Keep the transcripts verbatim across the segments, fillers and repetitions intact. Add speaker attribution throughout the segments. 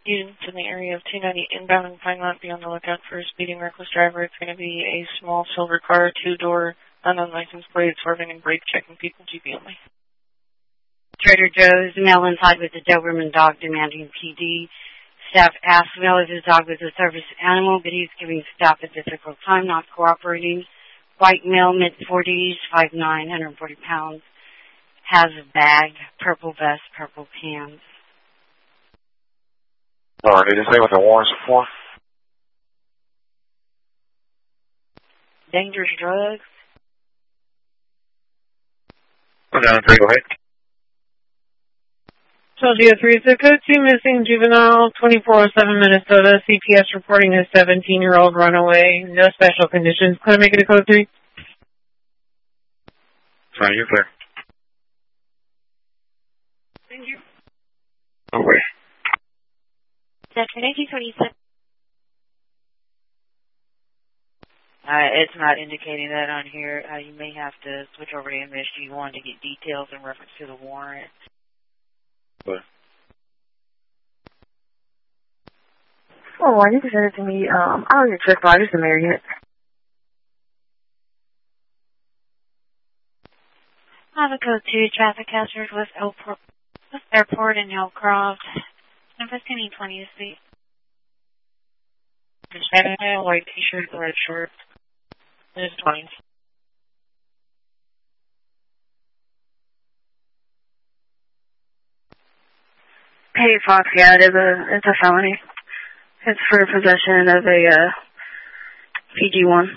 Speaker 1: Students in the area of two ninety inbound and Pinemont, be on the lookout for a speeding reckless driver. It's going to be a small silver car, two-door, unlicensed plate, swerving and brake checking people, G P only.
Speaker 2: Trader Joe's, male inside with a Doberman dog demanding P D. Staff asked male if his dog was a service animal, but he's giving staff a difficult time, not cooperating. White male, mid-forties, five nine, one hundred forty pounds. Has a bag, purple vest, purple pants.
Speaker 3: All right, did you say what the warrants are for?
Speaker 1: Dangerous drugs.
Speaker 3: One down three, go ahead.
Speaker 1: Soldier three, zip code two, missing juvenile, twenty-four oh seven Minnesota. C P S reporting a seventeen-year-old runaway. No special conditions. Could I make it a code three?
Speaker 3: Fine, you're clear.
Speaker 1: Thank you.
Speaker 3: Okay.
Speaker 1: Section eighteen twenty-six.
Speaker 4: Uh, it's not indicating that on here. Uh, you may have to switch over to M S G one to get details in reference to the warrant.
Speaker 3: What?
Speaker 5: Oh, I need to send it to me. Um, I don't even check by. I just married it.
Speaker 2: I have a code two, traffic hazard with Airport, with Airport in Hillcroft. fifteen twenty to see.
Speaker 1: Hispanic, white t-shirt, red shorts. In his twenties.
Speaker 5: Hey, Fox, yeah, it is a, it's a felony. It's for possession of a, uh, P G one.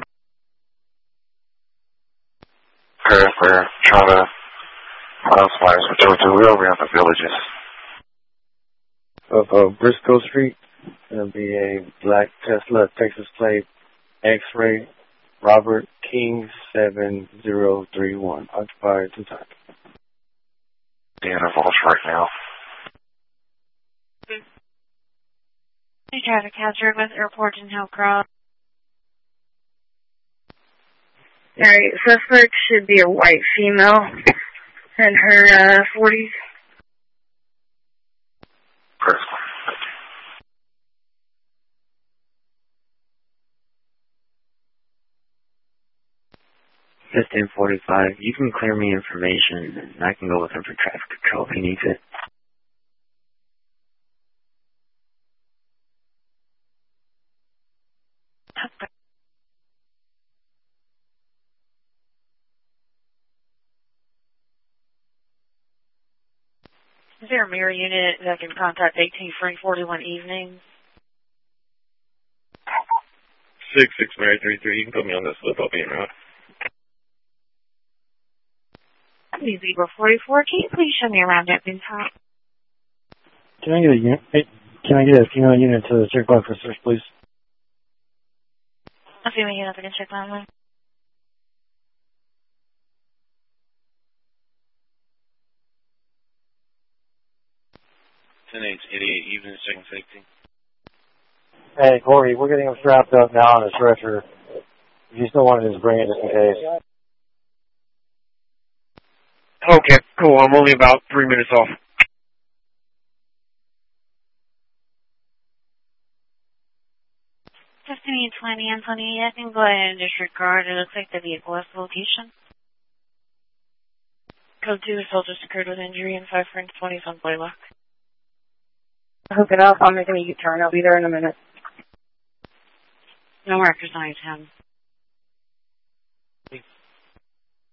Speaker 3: Okay, we're trying to find somebody for two two. We're over at the villages.
Speaker 6: Of uh, Briscoe Street. It'll be a black Tesla Texas plate X-ray Robert King seven zero three one. Occupied two times.
Speaker 3: The intervals right now.
Speaker 2: Traffic hazard with Airport in Hillcroft.
Speaker 5: Alright, suspect should be a white female in her, uh, forties.
Speaker 3: Chris.
Speaker 7: fifteen forty-five, you can clear me information, and I can go with him for traffic control if he needs it.
Speaker 4: Is there a mirror unit that can contact eighteen three forty-one evening?
Speaker 3: six six Mary three three. You can put me on this slip. I'll be in route.
Speaker 2: Zebra forty-four, can you please show me around at Bintop?
Speaker 6: Can I get a unit? Hey, can I get a female unit to the circle for search, please?
Speaker 2: A female unit, I can check that one.
Speaker 3: ten eight eighty-eight, evening, second safety.
Speaker 6: Hey, Corey, we're getting him strapped up now on a stretcher. If you still want to just bring it just in case.
Speaker 3: Okay, cool. I'm only about three minutes off.
Speaker 2: fifteen twenty, Anthony, I can go ahead and disregard. It looks like the vehicle has location.
Speaker 1: Code two, assault just occurred with injury and five friends twenties on Blaylock.
Speaker 5: Hook it up. I'm making a U-turn. I'll be there in a minute.
Speaker 2: No markers on your ten.